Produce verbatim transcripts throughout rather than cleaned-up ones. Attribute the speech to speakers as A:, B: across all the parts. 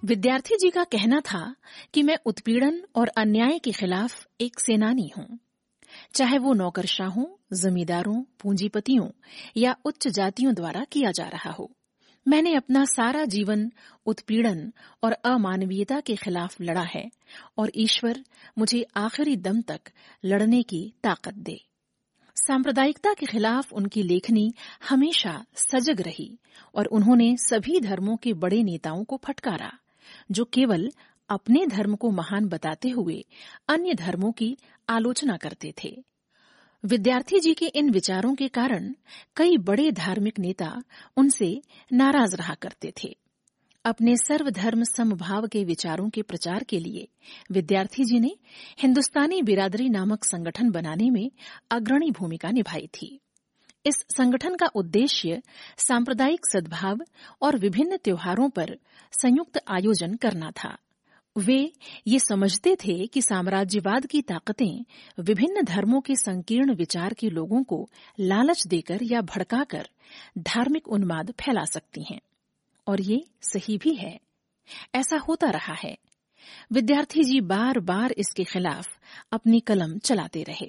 A: विद्यार्थी जी का कहना था कि मैं उत्पीड़न और अन्याय के खिलाफ एक सेनानी हूँ। चाहे वो नौकरशाहों, जमींदारों, पूंजीपतियों या उच्च जातियों द्वारा किया जा रहा हो, मैंने अपना सारा जीवन उत्पीड़न और अमानवीयता के खिलाफ लड़ा है और ईश्वर मुझे आखिरी दम तक लड़ने की ताकत दे। सांप्रदायिकता के खिलाफ उनकी लेखनी हमेशा सजग रही और उन्होंने सभी धर्मों के बड़े नेताओं को फटकारा, जो केवल अपने धर्म को महान बताते हुए अन्य धर्मों की आलोचना करते थे। विद्यार्थी जी के इन विचारों के कारण कई बड़े धार्मिक नेता उनसे नाराज रहा करते थे। अपने सर्वधर्म समभाव के विचारों के प्रचार के लिए विद्यार्थी जी ने हिंदुस्तानी बिरादरी नामक संगठन बनाने में अग्रणी भूमिका निभाई थी। इस संगठन का उद्देश्य सांप्रदायिक सद्भाव और विभिन्न त्योहारों पर संयुक्त आयोजन करना था। वे ये समझते थे कि साम्राज्यवाद की ताकतें विभिन्न धर्मों के संकीर्ण विचार के लोगों को लालच देकर या भड़काकर धार्मिक उन्माद फैला सकती हैं, और ये सही भी है। ऐसा होता रहा है। विद्यार्थी जी बार बार इसके खिलाफ अपनी कलम चलाते रहे।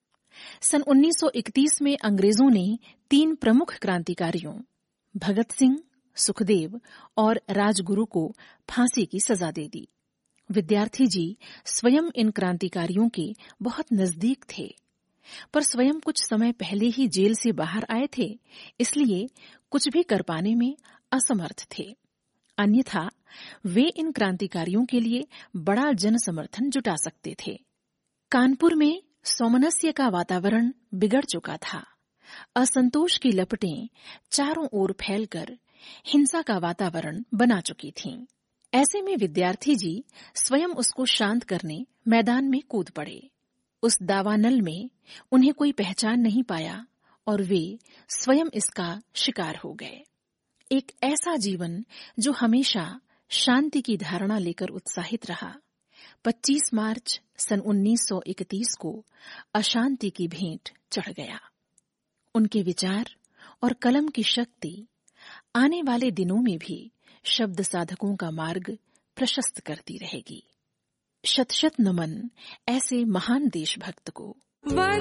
A: सन उन्नीस सौ इकतीस में अंग्रेजों ने तीन प्रमुख क्रांतिकारियों भगत सिंह, सुखदेव और राजगुरु को फांसी की सजा दे दी। विद्यार्थी जी स्वयं इन क्रांतिकारियों के बहुत नजदीक थे, पर स्वयं कुछ समय पहले ही जेल से बाहर आए थे, इसलिए कुछ भी कर पाने में असमर्थ थे। अन्यथा वे इन क्रांतिकारियों के लिए बड़ा जन समर्थन जुटा सकते थे। कानपुर में सौमनस्य का वातावरण बिगड़ चुका था। असंतोष की लपटें चारों ओर फैलकर हिंसा का वातावरण बना चुकी थीं। ऐसे में विद्यार्थी जी स्वयं उसको शांत करने मैदान में कूद पड़े। उस दावानल में उन्हें कोई पहचान नहीं पाया और वे स्वयं इसका शिकार हो गए। एक ऐसा जीवन जो हमेशा शांति की धारणा लेकर उत्साहित रहा, पच्चीस मार्च सन उन्नीस सौ इकतीस को अशांति की भेंट चढ़ गया। उनके विचार और कलम की शक्ति आने वाले दिनों में भी शब्द साधकों का मार्ग प्रशस्त करती रहेगी। शत शत नमन ऐसे महान देशभक्त को।